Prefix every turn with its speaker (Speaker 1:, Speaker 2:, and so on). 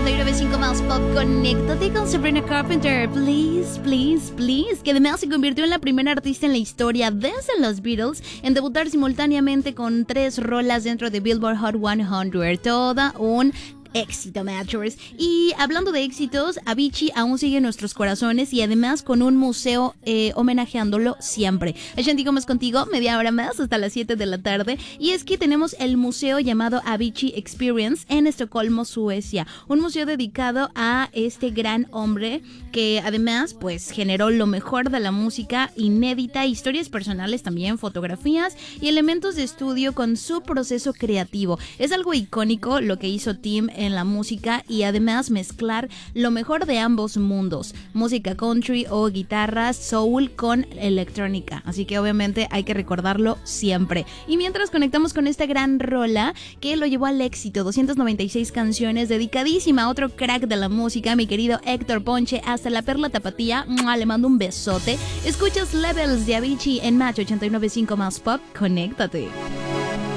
Speaker 1: 89.5 más pop. Conéctate con Sabrina Carpenter, please, please, please. Que además se convirtió en la primera artista en la historia desde los Beatles en debutar simultáneamente con 3 rolas dentro de Billboard Hot 100. Toda un éxito, Matchers. Y hablando de éxitos, Avicii aún sigue en nuestros corazones y además con un museo homenajeándolo siempre. Ashanti Gómez contigo, media hora más hasta las 7 de la tarde. Y es que tenemos el museo llamado Avicii Experience en Estocolmo, Suecia. Un museo dedicado a este gran hombre que además pues generó lo mejor de la música inédita, historias personales también, fotografías y elementos de estudio con su proceso creativo. Es algo icónico lo que hizo Tim en la música y además mezclar lo mejor de ambos mundos, música country o guitarras soul con electrónica, así que obviamente hay que recordarlo siempre. Y mientras conectamos con esta gran rola que lo llevó al éxito, 296 canciones, dedicadísima a otro crack de la música, mi querido Héctor Ponche, hasta la Perla Tapatía, le mando un besote. Escuchas Levels de Avicii en Match 89.5 más pop, conéctate.